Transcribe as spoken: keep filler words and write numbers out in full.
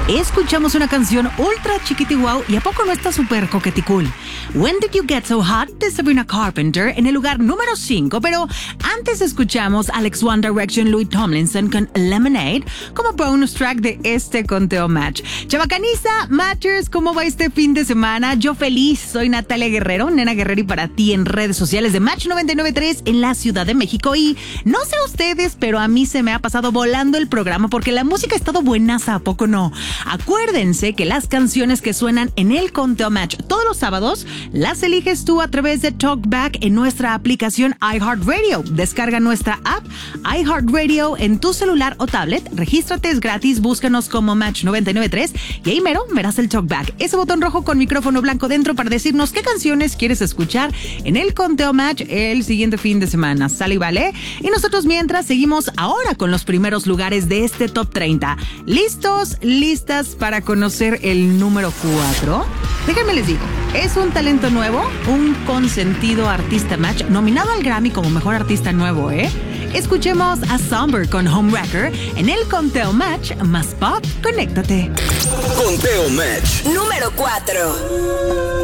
escuchamos una canción ultra chiquiti wow y a poco no está súper coqueticool. When Did You Get So Hot de Sabrina Carpenter en el lugar número cinco, pero antes escuchamos Alex One Direction Louis Tomlinson con Lemonade como bonus track de este conteo match. Chabacaniza, Matchers, ¿cómo va este fin de semana? Yo feliz, soy Natalia Guerrero, Nena Guerrero, y para ti en redes sociales de Match noventa y nueve punto tres en la Ciudad de México. Y no sé ustedes, pero a mí se me ha pasado volando el programa porque la música ha estado buenaza, ¿a poco no? Acuérdense que las canciones que suenan en el conteo match todos los sábados las eliges tú a través de Talkback en nuestra aplicación iHeartRadio. Descarga nuestra app iHeartRadio en tu celular o tablet, regístrate, es gratis, búscanos como Match noventa y nueve punto tres y ahí mero verás el Talkback, ese botón rojo con micrófono blanco dentro para decirnos qué canciones quieres escuchar en el conteo match el siguiente fin de semana. ¿Sale y vale? Y nosotros mientras seguimos ahora con los primeros lugares de este top treinta. ¿Listos? ¿Listas para conocer el número cuatro? Déjenme les digo, es un talento nuevo, un consentido artista match, nominado al Grammy como mejor artista nuevo, ¿eh? Escuchemos a Somber con Homewrecker en el conteo match más pop. Conéctate. Conteo match número cuatro.